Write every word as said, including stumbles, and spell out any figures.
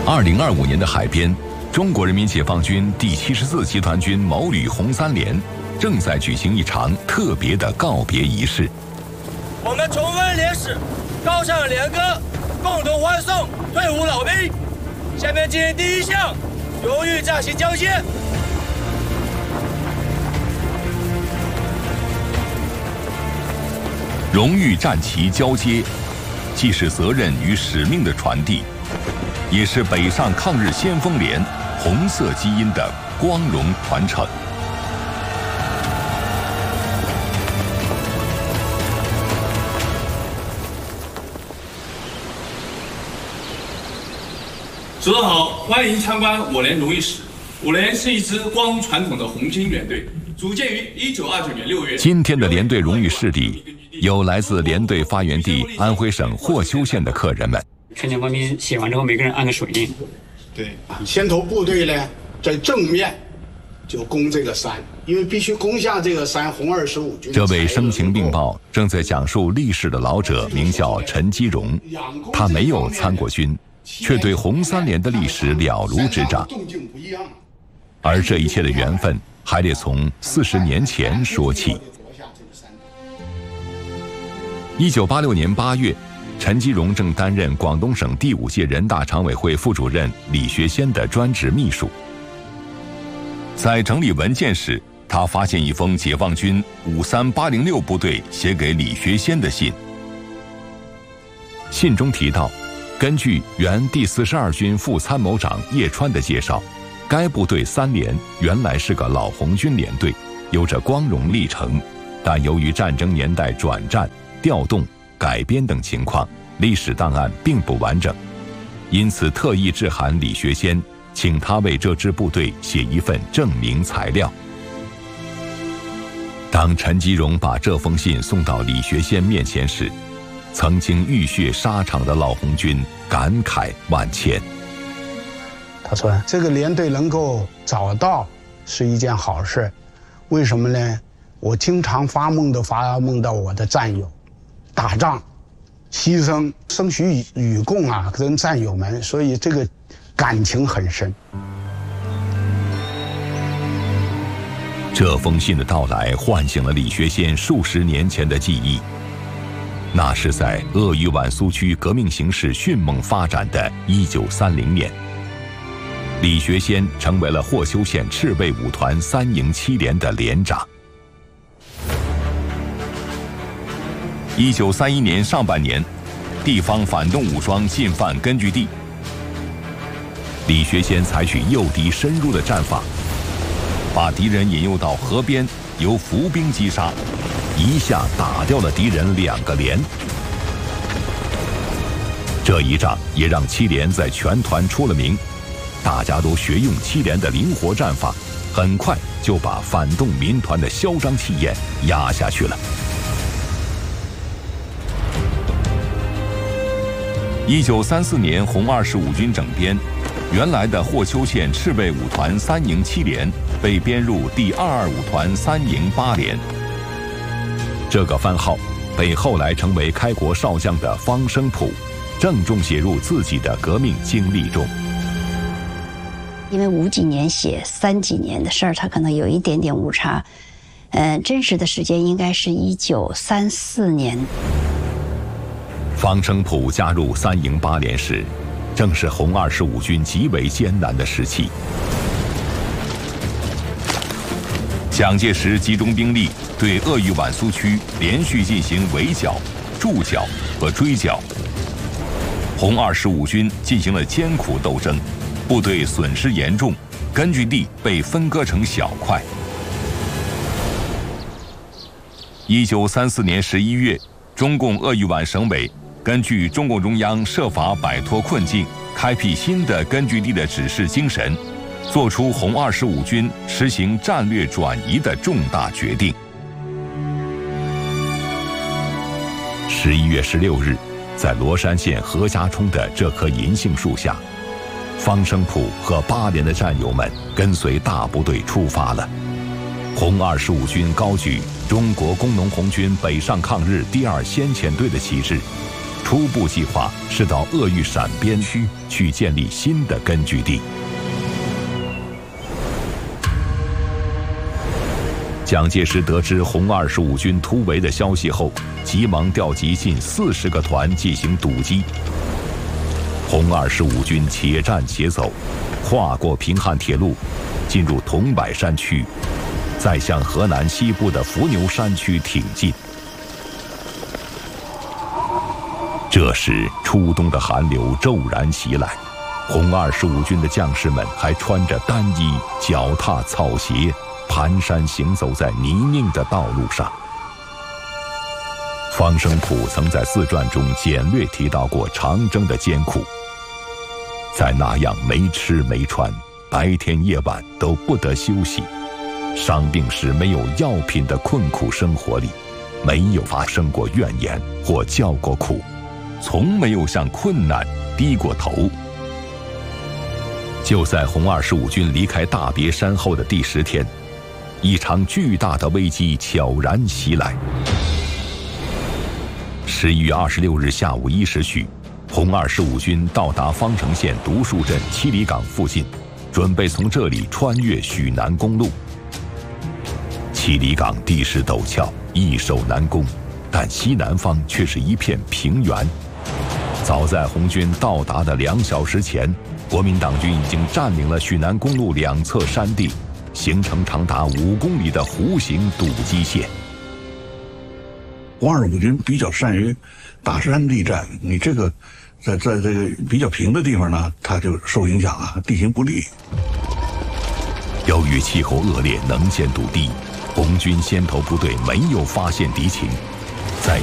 二零二五年的海边，中国人民解放军第七十四集团军某旅红三连正在举行一场特别的告别仪式。 我们重温烈士，高唱联歌，共同欢送退伍老兵。下面进行第一项荣誉战旗交接。 荣誉战旗交接，既是责任与使命的传递，也是北上抗日先锋连红色基因的光荣传承。 主持好，欢迎参观我连荣誉室。我连是一支光传统的红军连队，组建于一九二九年六月。 今天的连队荣誉室里，有来自连队发源地安徽省霍邱县的客人们。 全体官兵写完之后，每个人按个手印。 对，先头部队呢，在正面就攻这个山，因为必须攻下这个山。红二十五军。 这位声情并茂、正在讲述历史的老者名叫陈基荣，他没有参过军，却对红三连的历史了如指掌。而这一切的缘分，还得从四十年前说起。一九八六年八月，陈基荣正担任广东省第五届人大常委会副主任李学先的专职秘书。在整理文件时，他发现一封解放军五三八零六部队写给李学先的信。信中提到，根据原第四十二军副参谋长叶川的介绍，该部队三连原来是个老红军连队，有着光荣历程，但由于战争年代转战、调动、改编等情况，历史档案并不完整，因此特意致函李学先，请他为这支部队写一份证明材料。当陈基荣把这封信送到李学先面前时，曾经浴血沙场的老红军感慨万千。 他说：“这个连队能够找到是一件好事，为什么呢？我经常发梦都发梦到我的战友打仗、牺牲、生许与共啊，跟战友们，所以这个感情很深。” 这封信的到来唤醒了李学先数十年前的记忆。那是在鄂豫皖苏区革命形势迅猛发展的一九三零年，李学先成为了霍邱县赤卫五团三营七连的连长。一九三一年上半年，地方反动武装进犯根据地，李学先采取诱敌深入的战法，把敌人引诱到河边，由伏兵击杀，一下打掉了敌人两个连。这一仗也让七连在全团出了名，大家都学用七连的灵活战法，很快就把反动民团的嚣张气焰压下去了。一九三四年红二十五军整编，原来的霍邱县赤卫五团三营七连被编入第二二五团三营八连。这个番号被后来成为开国少将的方声甫郑重写入自己的革命经历中。 因为五几年写三几年的事儿，他可能有一点点误差，呃，真实的时间应该是一九三四年。 方声甫加入三营八连时，正是红二十五军极为艰难的时期。蒋介石集中兵力对鄂豫皖苏区连续进行围剿、驻剿和追剿，红二十五军进行了艰苦斗争，部队损失严重，根据地被分割成小块。一九三四年十一月，中共鄂豫皖省委根据中共中央设法摆脱困境、开辟新的根据地的指示精神，做出红二十五军实行战略转移的重大决定。十一月十六日，在罗山县何家冲的这棵银杏树下，方声甫和八连的战友们跟随大部队出发了。红二十五军高举中国工农红军北上抗日第二先遣队的旗帜，初步计划是到鄂豫陕边区去建立新的根据地。蒋介石得知红二十五军突围的消息后，急忙调集近四十个团进行堵击。红二十五军且战且走，跨过平汉铁路，进入桐柏山区，再向河南西部的伏牛山区挺进。这时，初冬的寒流骤然袭来，红二十五军的将士们还穿着单衣，脚踏草鞋，蹒跚行走在泥泞的道路上。方声甫曾在自传中简略提到过长征的艰苦，在那样没吃没穿，白天夜晚都不得休息，伤病时没有药品的困苦生活里，没有发生过怨言或叫过苦，从没有向困难低过头。就在红二十五军离开大别山后的第十天，一场巨大的危机悄然袭来。十一月二十六日下午一时许，红二十五军到达方城县独树镇七里岗附近，准备从这里穿越许南公路。七里岗地势陡峭，易守难攻，但西南方却是一片平原。早在红军到达的两小时前，国民党军已经占领了许南公路两侧山地，形成长达五公里的弧形堵击线。 红二十五军比较善于打山地战，你这个在在这个比较平的地方呢，它就受影响啊，地形不利。 由于气候恶劣，能见度低，红军先头部队没有发现敌情，